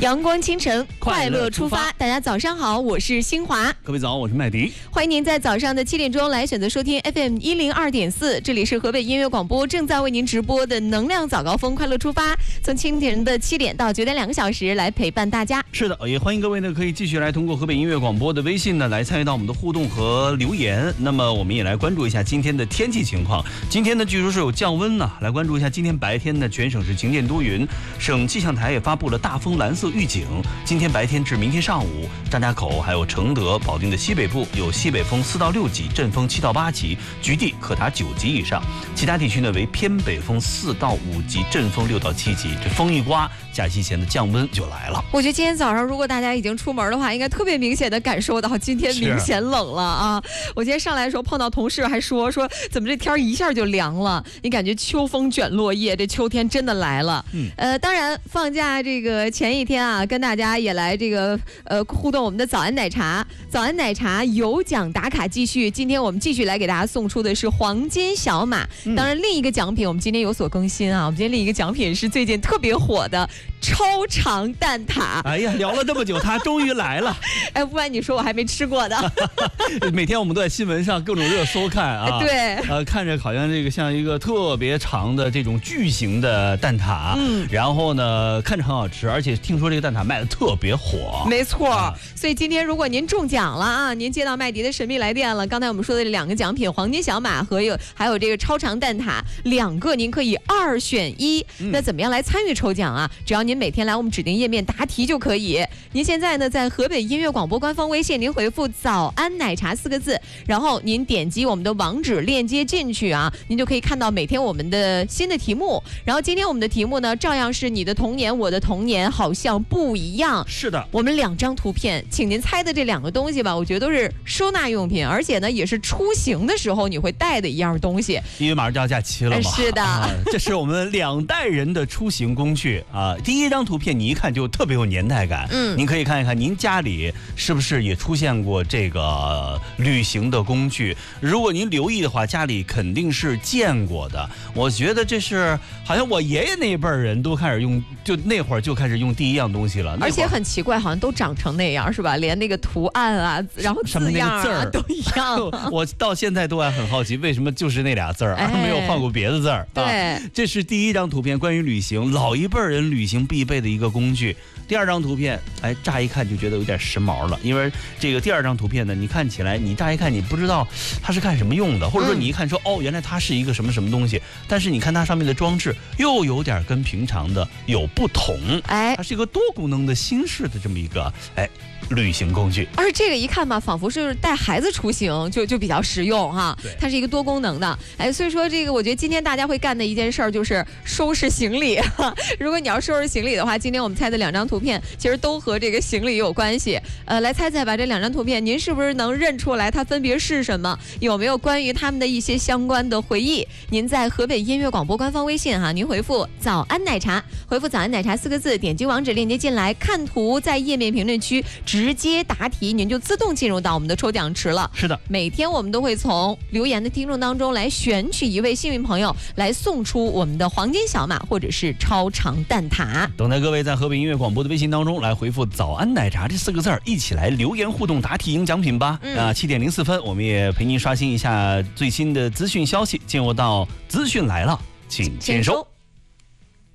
阳光清晨，快乐出发。大家早上好，我是新华。 各位早，我是麦迪。 欢迎您在早上的7点钟来选择收听 FM 102.4，这里是河北音乐广播正在为您直播的能量早高峰快乐出发，从清晨的7点到9点2个小时来陪伴大家。 是的，也欢迎各位呢可以继续来通过河北音乐广播的微信呢来参与到我们的互动和留言。那么我们也来关注一下今天的天气情况。今天呢据说是有降温呢，来关注一下今天白天呢全省是晴间多云，省气象台也发布了大风蓝色预警。今天白天至明天上午，张家口还有承德、保定的西北部有西北风4到6级，阵风7到8级，局地可达9级以上。其他地区呢为偏北风4到5级，阵风6到7级。这风一刮，假期前的降温就来了。 我觉得今天早上如果大家已经出门的话，应该特别明显的感受到今天明显冷了啊！我今天上来的时候碰到同事还说怎么这天一下就凉了？你感觉秋风卷落叶，这秋天真的来了。当然放假这个前一天啊，跟大家也来这个互动我们的早安奶茶。早安奶茶有奖打卡继续，今天我们继续来给大家送出的是黄金小马。当然另一个奖品我们今天有所更新啊，我们今天另一个奖品是最近特别火的超长蛋挞。 哎呀，聊了这么久，它终于来了。 哎，不瞒你说，我还没吃过的。 每天我们都在新闻上各种热搜看啊。 对。 看着好像这个像一个特别长的这种巨型的蛋挞。然后呢，看着很好吃，而且听说这个蛋挞卖的特别火。 没错。所以今天如果您中奖了啊，您接到麦迪的神秘来电了，刚才我们说的这2个奖品，黄金小马和还有这个超长蛋挞，2个您可以2选1。那怎么样来参与抽奖啊？只要您每天来我们指定页面答题就可以。您现在呢在河北音乐广播官方微信，您回复早安奶茶4个字，然后您点击我们的网址链接进去啊，您就可以看到每天我们的新的题目。然后今天我们的题目呢照样是你的童年我的童年好像不一样。 是的， 我们2张图片，请您猜的这2个东西吧，我觉得都是收纳用品，而且呢也是出行的时候你会带的一样东西。 因为马上就要假期了嘛。 是的。 这是我们2代人的出行工具啊。第一张图片你一看就特别有年代感。您可以看一看您家里是不是也出现过这个旅行的工具。如果您留意的话，家里肯定是见过的。我觉得这是好像我爷爷那一辈人都开始用，就那会儿就开始用第一样东西了。 而且很奇怪，好像都长成那样是吧？连那个图案啊，然后字样啊都一样。 我到现在都还很好奇，为什么就是那俩字儿，没有换过别的字儿。 对， 这是第一张图片，关于旅行，老一辈人旅行必备的一个工具。第2张图片，乍一看就觉得有点时髦了，因为这个第2张图片呢，你看起来，你乍一看你不知道它是干什么用的，或者说你一看说原来它是一个什么什么东西，但是你看它上面的装置又有点跟平常的有不同，它是一个多功能的新式的这么一个旅行工具。 而这个一看吧，仿佛是带孩子出行就比较实用哈。它是一个多功能的。所以说这个我觉得今天大家会干的一件事儿就是收拾行李。如果你要收拾行李的话，今天我们猜的2张图片其实都和这个行李有关系。来猜猜吧，这2张图片您是不是能认出来它分别是什么？有没有关于他们的一些相关的回忆？您在河北音乐广播官方微信您回复早安奶茶，回复早安奶茶4个字，点击网址链接进来，看图，在页面评论区直接答题，您就自动进入到我们的抽奖池了。 是的， 每天我们都会从留言的听众当中来选取1位幸运朋友，来送出我们的黄金小马或者是超长蛋挞。 等待各位在河北音乐广播的微信当中来回复早安奶茶这4个字，一起来留言互动答题赢奖品吧。7点04分，我们也陪您刷新一下最新的资讯消息，进入到资讯来了，请签收。